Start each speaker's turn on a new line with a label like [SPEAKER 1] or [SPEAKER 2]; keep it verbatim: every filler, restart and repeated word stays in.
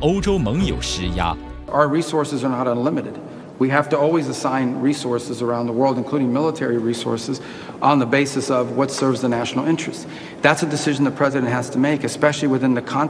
[SPEAKER 1] 欧洲盟友施压。
[SPEAKER 2] Our resources are not unlimited. We have to always assign resources around the world, including military resources, on the basis of what serves the national interest. That's a decision the president has to make, especially within the context